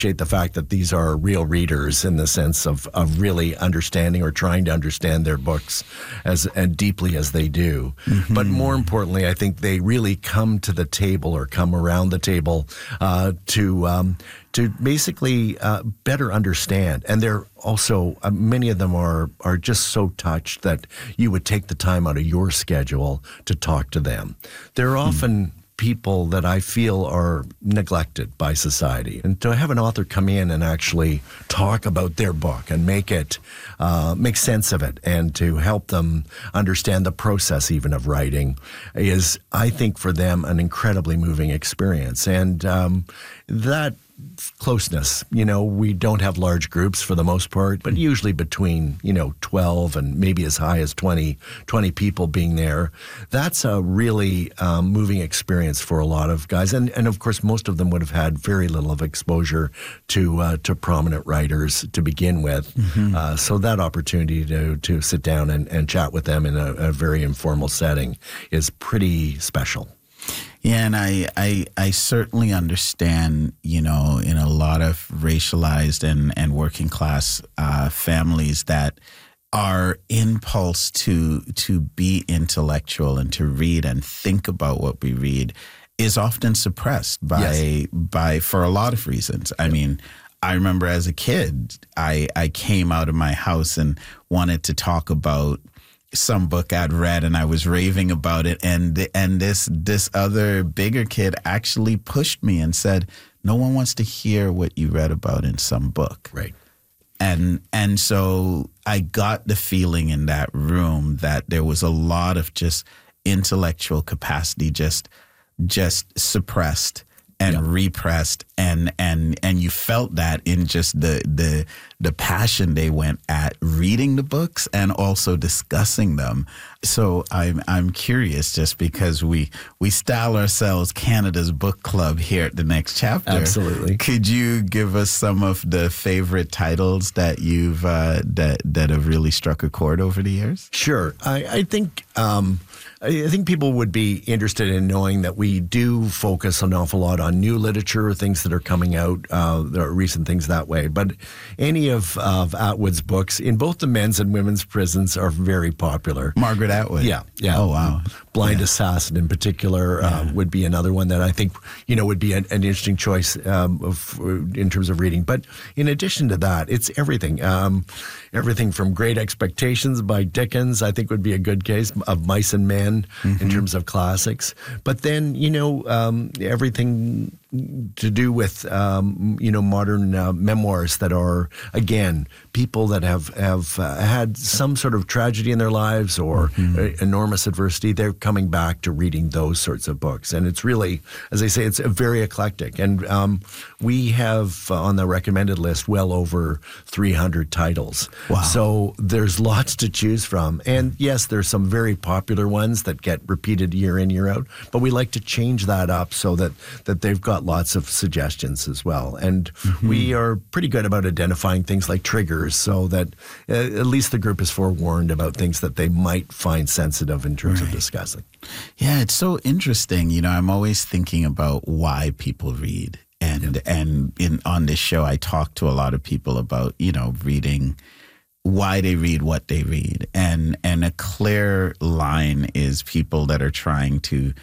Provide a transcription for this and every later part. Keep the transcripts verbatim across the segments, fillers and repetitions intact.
the fact that these are real readers in the sense of, of really understanding or trying to understand their books as and deeply as they do. Mm-hmm. But more importantly, I think they really come to the table or come around the table uh, to um, to basically uh, better understand. And they're also, uh, many of them are are just so touched that you would take the time out of your schedule to talk to them. They're often mm. people that I feel are neglected by society. And to have an author come in and actually talk about their book and make it, uh, make sense of it and to help them understand the process even of writing is, I think, for them an incredibly moving experience. And um, that closeness, you know, we don't have large groups for the most part, but usually between, you know, twelve and maybe as high as twenty, twenty people being there. That's a really um, moving experience for a lot of guys. And, and of course, most of them would have had very little of exposure to uh, to prominent writers to begin with. Mm-hmm. Uh, so that opportunity to to sit down and, and chat with them in a, a very informal setting is pretty special. Yeah, and I, I I certainly understand, you know, in a lot of racialized and, and working class uh, families that our impulse to to be intellectual and to read and think about what we read is often suppressed by yes. by for a lot of reasons. I mean, I remember as a kid, I I came out of my house and wanted to talk about some book I'd read, and I was raving about it, and and this this other bigger kid actually pushed me and said, "No one wants to hear what you read about in some book." Right. And and so I got the feeling in that room that there was a lot of just intellectual capacity just just suppressed and yep. repressed, and and and you felt that in just the the the passion they went at reading the books and also discussing them. So I'm I'm curious, just because we we style ourselves Canada's book club here at The Next Chapter. Absolutely. Could you give us some of the favorite titles that you've uh, that that have really struck a chord over the years? Sure. I I think. Um, I think people would be interested in knowing that we do focus an awful lot on new literature, things that are coming out, uh, there are recent things that way. But any of, of Atwood's books in both the men's and women's prisons are very popular. Margaret Atwood. Yeah. Yeah. Oh, wow. Blind yeah. Assassin in particular yeah. uh, would be another one that I think, you know, would be an, an interesting choice um, of, in terms of reading. But in addition to that, it's everything. Um, everything from Great Expectations by Dickens, I think would be a good case, of Mice and Men. Mm-hmm. In terms of classics. But then, you know, um, everything to do with, um, you know, modern uh, memoirs that are, again, people that have, have uh, had some sort of tragedy in their lives or mm-hmm. uh, enormous adversity. They're coming back to reading those sorts of books. And it's really, as I say, it's very eclectic. And um, we have uh, on the recommended list well over three hundred titles. Wow. So there's lots to choose from. And yes, there's some very popular ones that get repeated year in, year out. But we like to change that up so that, that they've got lots of suggestions as well. And mm-hmm. we are pretty good about identifying things like triggers so that uh, at least the group is forewarned about things that they might find sensitive in terms right. of discussing. Yeah, it's so interesting. You know, I'm always thinking about why people read. And yep. and in on this show, I talk to a lot of people about, you know, reading, why they read what they read. And and a clear line is people that are trying to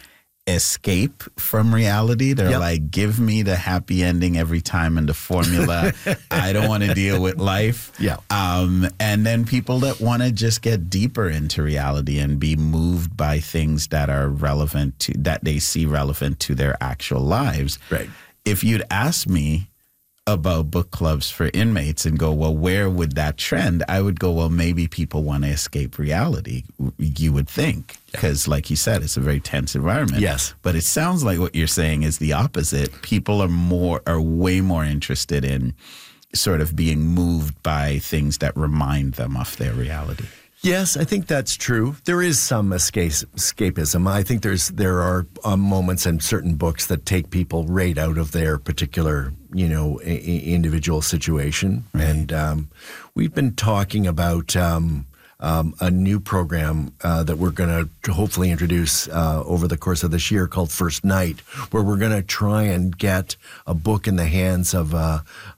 escape from reality. They're yep. like, give me the happy ending every time in the formula. I don't want to deal with life. Yeah. Um, and then people that want to just get deeper into reality and be moved by things that are relevant to, that they see relevant to their actual lives. Right. If you'd asked me about book clubs for inmates and go, well, where would that trend? I would go, well, maybe people want to escape reality, you would think, because yeah. like you said, it's a very tense environment. Yes. But it sounds like what you're saying is the opposite. People are more, are way more interested in sort of being moved by things that remind them of their reality. Yes, I think that's true. There is some escape, escapism. I think there's there are um, moments in certain books that take people right out of their particular, you know, I- individual situation. Right. And um, we've been talking about um, um, a new program uh, that we're going to hopefully introduce uh, over the course of this year called First Night, where we're going to try and get a book in the hands of uh,